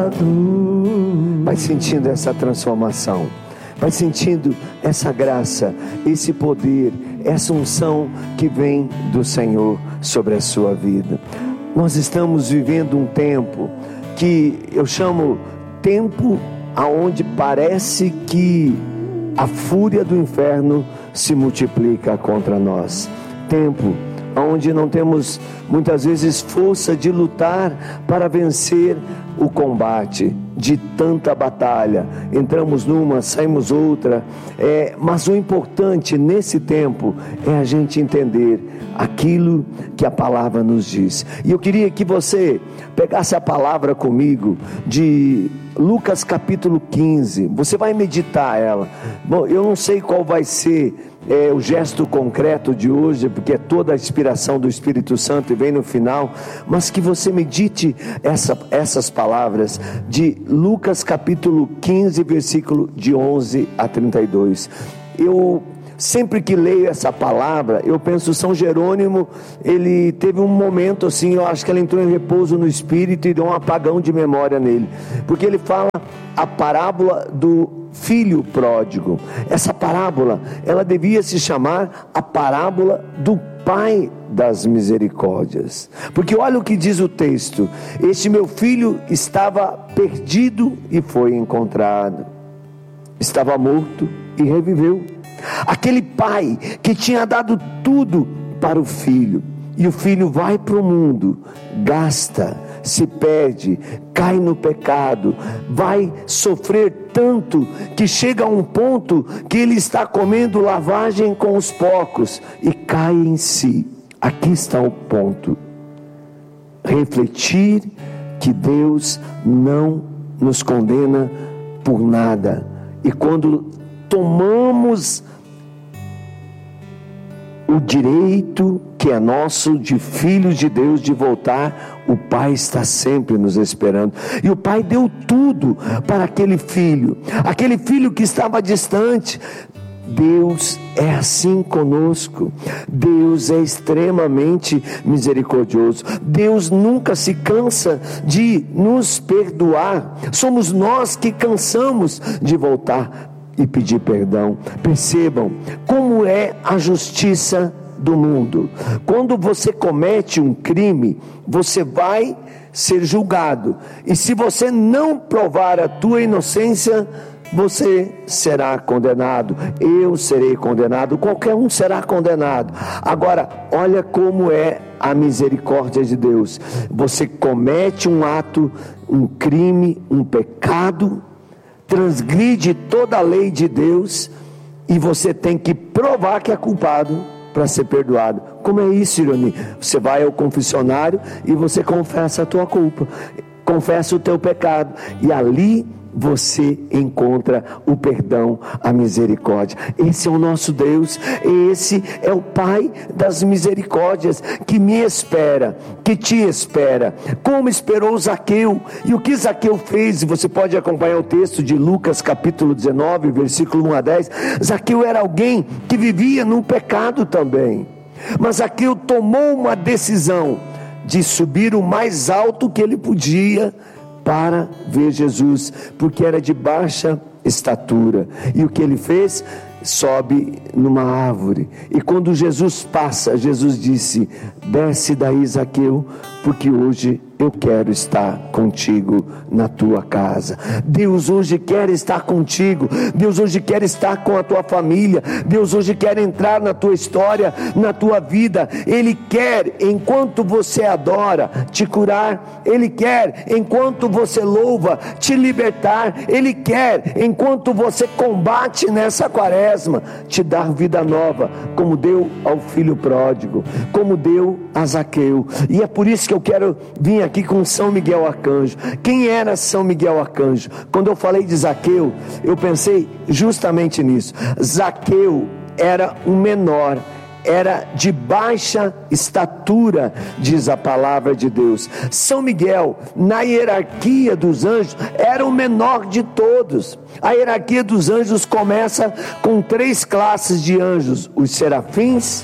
Vai sentindo essa transformação, vai sentindo essa graça, esse poder, essa unção que vem do Senhor sobre a sua vida. Nós estamos vivendo um tempo que eu chamo tempo aonde parece que a fúria do inferno se multiplica contra nós. Tempo onde não temos muitas vezes força de lutar para vencer o combate, de tanta batalha, entramos numa, saímos outra, mas o importante nesse tempo é a gente entender aquilo que a palavra nos diz. E eu queria que você pegasse a palavra comigo de Lucas capítulo 15, você vai meditar ela. Bom, eu não sei qual vai ser o gesto concreto de hoje, porque é toda a inspiração do Espírito Santo e vem no final, mas que você medite essas palavras de Lucas capítulo 15, versículo de 11 a 32. Eu sempre que leio essa palavra, eu penso, São Jerônimo, ele teve um momento assim, eu acho que ele entrou em repouso no Espírito e deu um apagão de memória nele, porque ele fala a parábola do filho pródigo. Essa parábola, ela devia se chamar a parábola do Pai das misericórdias, porque olha o que diz o texto: este meu filho estava perdido e foi encontrado, estava morto e reviveu. Aquele pai que tinha dado tudo para o filho, e o filho vai para o mundo, gasta, se perde, cai no pecado, vai sofrer tanto que chega a um ponto que ele está comendo lavagem com os porcos e cai em si. Aqui está o ponto: refletir que Deus não nos condena por nada, e quando tomamos o direito que é nosso de filhos de Deus de voltar, o Pai está sempre nos esperando. E o Pai deu tudo para aquele filho que estava distante. Deus é assim conosco. Deus é extremamente misericordioso. Deus nunca se cansa de nos perdoar. Somos nós que cansamos de voltar e pedir perdão. Percebam como é a justiça do mundo. Quando você comete um crime, você vai ser julgado, e se você não provar a tua inocência, você será condenado, eu serei condenado, qualquer um será condenado. Agora, olha como é a misericórdia de Deus. Você comete um ato, um crime, um pecado, transgride toda a lei de Deus, e você tem que provar que é culpado para ser perdoado. Como é isso, Ironi? Você vai ao confessionário e você confessa a tua culpa, confessa o teu pecado, e ali você encontra o perdão, a misericórdia. Esse é o nosso Deus, esse é o Pai das misericórdias, que me espera, que te espera, como esperou Zaqueu. E o que Zaqueu fez? Você pode acompanhar o texto de Lucas capítulo 19, versículo 1 a 10. Zaqueu era alguém que vivia no pecado também, mas Zaqueu tomou uma decisão de subir o mais alto que ele podia para ver Jesus, porque era de baixa estatura. E o que ele fez? Sobe numa árvore, e quando Jesus passa, Jesus disse: desce daí, Zaqueu, porque hoje eu quero estar contigo na tua casa. Deus hoje quer estar contigo, Deus hoje quer estar com a tua família, Deus hoje quer entrar na tua história, na tua vida. Ele quer, enquanto você adora, te curar. Ele quer, enquanto você louva, te libertar. Ele quer, enquanto você combate nessa quaresma, te dar vida nova, como deu ao filho pródigo, como deu a Zaqueu. E é por isso que eu quero vir aqui com São Miguel Arcanjo. Quem era São Miguel Arcanjo? Quando eu falei de Zaqueu, eu pensei justamente nisso. Zaqueu era um menor, era de baixa estatura, diz a palavra de Deus. São Miguel, na hierarquia dos anjos, era o menor de todos. A hierarquia dos anjos começa com 3 classes de anjos: os serafins,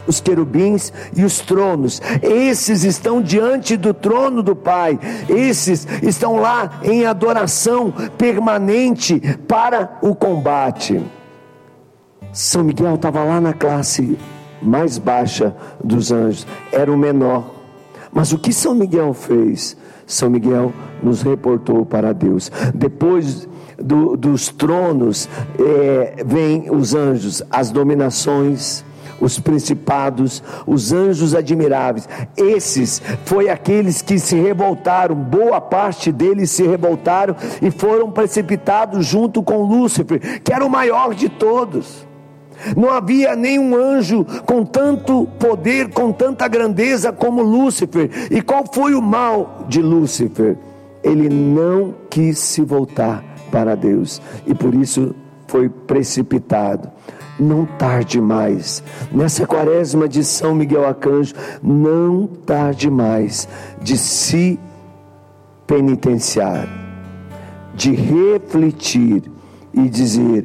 os querubins e os tronos. Esses estão diante do trono do Pai, esses estão lá em adoração permanente para o combate. São Miguel estava lá na classe mais baixa dos anjos, era o menor. Mas o que São Miguel fez? São Miguel nos reportou para Deus. Depois dos tronos vêm os anjos, as dominações, os principados, os anjos admiráveis. Esses foi aqueles que se revoltaram, boa parte deles se revoltaram e foram precipitados junto com Lúcifer, que era o maior de todos. Não havia nenhum anjo com tanto poder, com tanta grandeza como Lúcifer. E qual foi o mal de Lúcifer? Ele não quis se voltar para Deus e por isso foi precipitado. Não tarde mais, nessa quaresma de São Miguel Arcanjo, não tarde mais de se penitenciar, de refletir e dizer: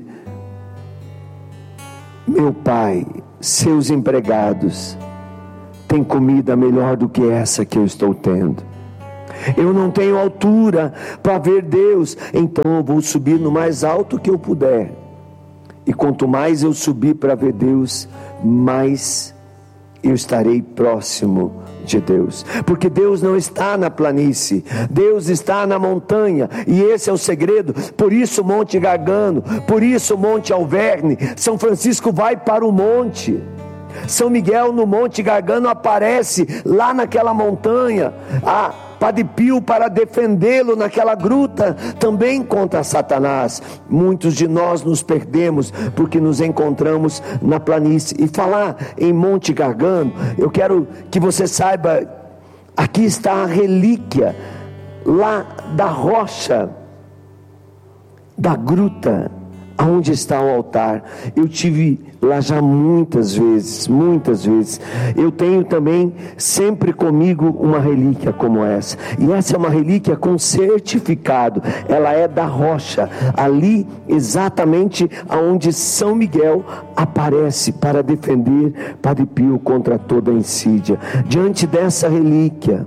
meu Pai, seus empregados têm comida melhor do que essa que eu estou tendo. Eu não tenho altura para ver Deus, então eu vou subir no mais alto que eu puder. E quanto mais eu subir para ver Deus, mais eu estarei próximo de Deus, porque Deus não está na planície, Deus está na montanha, e esse é o segredo. Por isso Monte Gargano, por isso Monte Alverne. São Francisco vai para o monte, São Miguel no Monte Gargano aparece lá naquela montanha, Padre Pio para defendê-lo naquela gruta também contra Satanás. Muitos de nós nos perdemos porque nos encontramos na planície. E falar em Monte Gargano, eu quero que você saiba, aqui está a relíquia lá da rocha, da gruta, aonde está o altar. Eu tive lá já muitas vezes. Eu tenho também sempre comigo uma relíquia como essa, e essa é uma relíquia com certificado. Ela é da rocha, ali exatamente aonde São Miguel aparece para defender Padre Pio contra toda a insídia. Diante dessa relíquia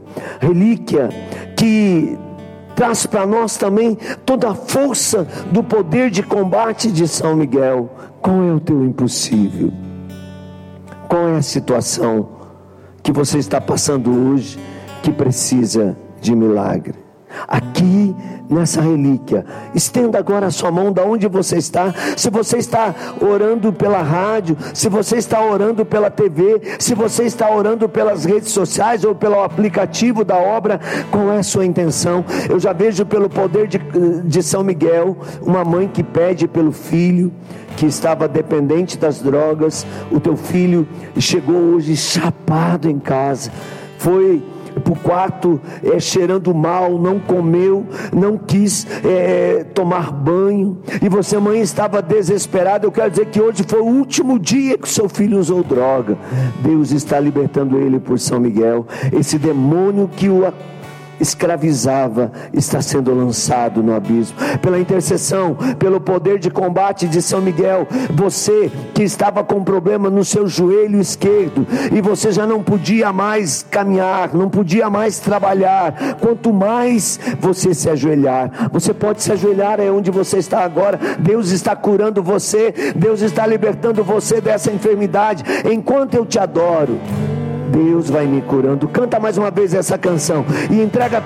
que traz para nós também toda a força do poder de combate de São Miguel. Qual é o teu impossível? Qual é a situação que você está passando hoje que precisa de milagre? Aqui nessa relíquia, estenda agora a sua mão da onde você está. Se você está orando pela rádio, se você está orando pela TV, se você está orando pelas redes sociais ou pelo aplicativo da obra, qual é a sua intenção? Eu já vejo pelo poder de São Miguel, uma mãe que pede pelo filho que estava dependente das drogas. O teu filho chegou hoje chapado em casa, foi para o quarto cheirando mal, não comeu, não quis tomar banho, e você, mãe, estava desesperada. Eu quero dizer que hoje foi o último dia que o seu filho usou droga. Deus está libertando ele por São Miguel. Esse demônio que o escravizava está sendo lançado no abismo, pela intercessão, pelo poder de combate de São Miguel. Você que estava com problema no seu joelho esquerdo, e você já não podia mais caminhar, não podia mais trabalhar, quanto mais você se ajoelhar, você pode se ajoelhar onde você está agora. Deus está curando você, Deus está libertando você dessa enfermidade. Enquanto eu te adoro, Deus vai me curando. Canta mais uma vez essa canção e entrega